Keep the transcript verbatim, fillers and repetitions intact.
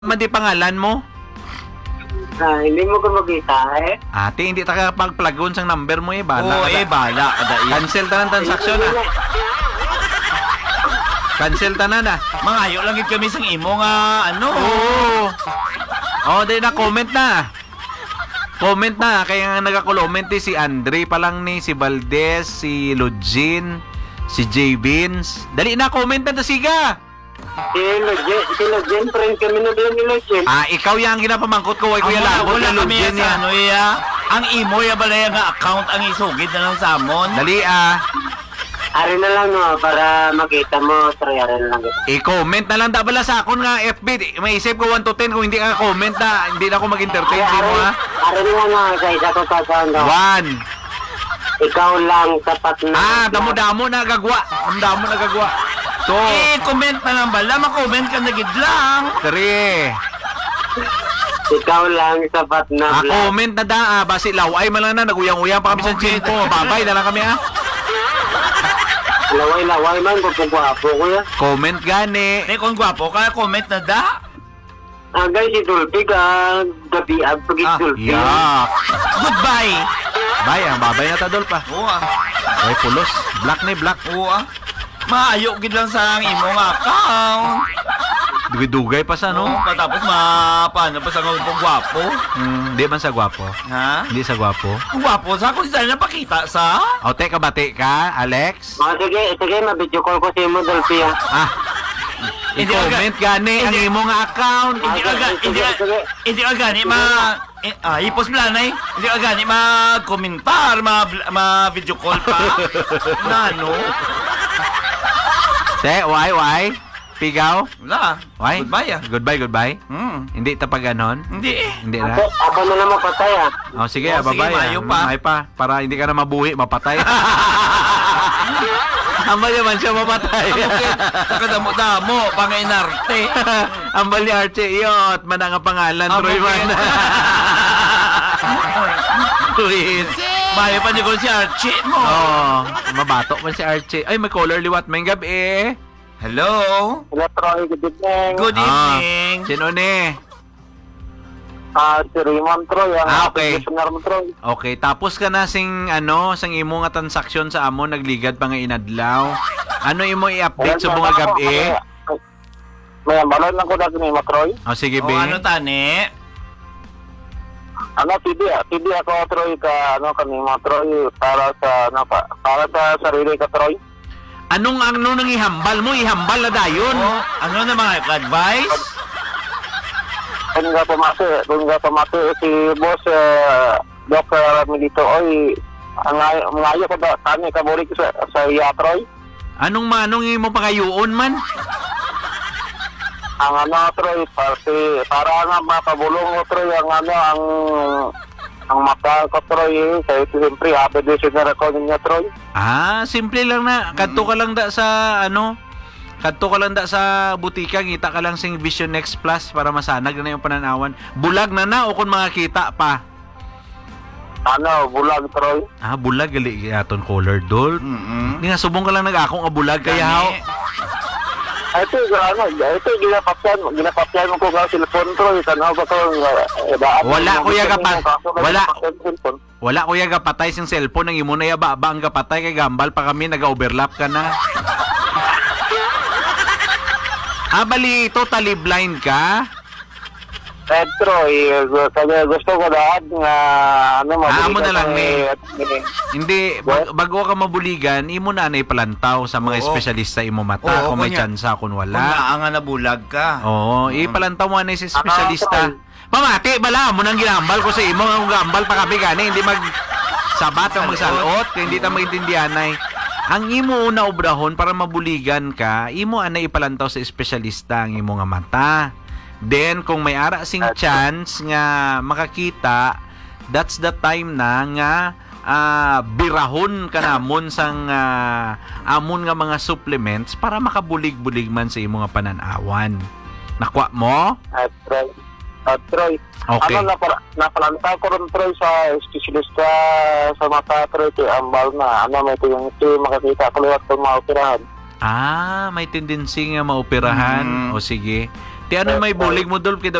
Man di pangalan mo? Ah, hindi mo ko makita eh. Ate, hindi ta ka pag-plagon sang number mo eh. Bala Oo, ka eh, da. bala ka da. Cancel ta ng transaksyon ah. Cancel ta na na. Mangayo lang gid kami sang imo nga ano. Oo. Oh, di na comment na. Comment na. Kaya nga nagka-comment eh, si Andre pa lang ni, si Valdez, si Lugin, si J. Beans. Dali na, comment na ta siga. Si Lojen, si Lojen, friend kami na doon ni Lojen. Ah, ikaw yang ginapamangkot ko. Way kuya Wala, Lago. wala kay kami Lugin sa ya. ano ya. Ang imo ya balaya nga account ang isugid na lang sa amon. Dali ah. Ari na lang no, para makita mo, Troy, ari na lang. I-comment na lang dabala sa akon nga F B. Di- Maisip ko one to ten kung hindi ka comment na, hindi na ako mag-entertain Ari, di mo ha. ari na lang no, sa isa ko kakanda. One. Ikaw lang, tapat na. Ah, damo-damo na gagwa. Damo na gagwa. Two. Eh, comment na lang bala. Ma-comment ka na gid lang. Three. Ikaw lang, tapat na. Ah, vlog. comment na da. Ah, basi laway man lang na. Naguyang-uyang pa kami sa Okay. chinpo. Babay na lang kami ha. Laway-laway man, kung pagwapo ko yan. Comment gani. Eh, kung gwapo ka, comment na da. Ah, guys, si Dulpig, ah, gabi, ah, pagit Ah, Dulpig. Yak. Goodbye. Bay, ang babay na tadol pa. Oo ah. Ay, pulos. Black ni black. Oo ah. Maayo gid lang sa ang imo nga account. Dugay-dugay pa sa No, no. patapos mapaano pa sa mga gwapo. Hmm, di man sa gwapo. Ha? Hindi sa gwapo. Gwapo sa kung saan napakita sa? O, teka, bati ka, Alex? Ah, sige, sige, mabidyo call ko si mo, Dulpig, ah. Ah, Hindi i-comment gani ang hindi- imo nga account. Hindi Ah, aga, sige, hindi sige, sige. hindi aga ni ma eh, ah, ipos planay. Hindi aga ni mag-komentar, ma ma video call pa. Na no. Te, why, why? Pigaw? Wala. Why? Goodbye ah. Goodbye, goodbye. Hmm. Hindi ta pag ganon? Hindi eh. Hindi Ako, na. ako na naman patay, ah. Oh, sige, Oh, ah, sige, bye-bye. mayo ah. pa. Mayo pa. Para hindi ka na mabuhi, mapatay. Ambal naman siya mapatay. Kadamo-damo, panginarte. Ambal ni Archie, iyot. Man ang pangalan, Ah, Troy bakit? man. Please. Bayo pa ni ko si Archie mo. Oh, mabato man si Archie. Ay, may color liwat. May gabi. Hello. Hello, Troy, good evening. Good Ah, evening. sino ni? Ah, si Raymond Troy, ang Ah, okay. listener mo, Troy. Okay, tapos ka na sing ano, sang imo nga transaksyon sa amo nagligad pa nga inadlaw. Ano imo i-update sa mga gabi? May balon lang ko dati ni Matroy. O sige, O be. ano tani? Ano, T V, ah. T V ako, Troy, ka, ano, kami, Matroy, para sa, ano, pa, para sa sarili ka, Troy. Anong ano nang ihambal mo? Ihambal na dayon. O, ano na mga advice? Kung nga pamati, kung nga pamati, si Boss, uh, Doctor Milito, oy, ang ngay- ang ngayo ko ba, kami kabulik sa, sa iya, Troy. Anong manong imo pangayuon man? Ang ano, Troy, para, para nga mapabulong mo, Troy, ang ano, ang ang mata ko, Troy, eh. Kaya siyempre, happy listener ako ninyo, Troy. Ah, simple lang na. Kadto ka lang da sa ano? Kadto ka lang da sa butika, ngita ka lang sing Vision Next Plus para masanag na yung pananawan. Bulag na na o kung makakita pa. Ano, bulag, Troy. Ah, bulag gali aton color doll. Mm-mm. Hindi nga subong ka lang nag-akong nga bulag kaya haw. Ay, ito, ano, ito, ginapapyan, ginapapyan mo ko nga cellphone, Troy. Tanaw ba ko, eh, daan- Wala, kuya, gapa- Kaso, wala. ginapapyan yung cellphone. Wala kuya gapatay sing cellphone ang imo na yaba ba ang gapatay kay gambal pa kami naga-overlap ka na. Ah, bali totally blind ka? Eh, Troy, kaya gusto ko lahat nga, ano, Ah, amo na lang, eh, eh. Hindi, bag, bago ka mabuligan, imo na na ipalantaw sa mga Oo. espesyalista imo mata Oo, kung may kunya. tsansa kung Kung wala. naanga na bulag ka. Oo, ipalantaw mo na sa espesyalista. Ah, Pamati, bala mo nang ginambal ko sa imo, ang gambal pa kami gani, hindi mag sabat ang magsalot, kaya hindi ta maintindihan ay. Ang imo una obrahon para mabuligan ka, imo ana ipalantaw sa espesyalista ang imo nga mata. Then kung may ara sing chance nga makakita, that's the time na nga ah, birahon ka namon sang ah, amon nga mga supplements para makabulig-bulig man sa imo nga pananawan. Nakwa mo? At Troy, at Troy, Okay. ano, napala- napalanta ko rin, Troy, sa espesyalista sa mata, Troy, kay ambal na, ano, may tuyong ito, makakita ko liwat kung maoperahan. Ah, may tendency nga maoperahan. Mm. O sige. Ti ano yung may bulig mo, Dolph, kay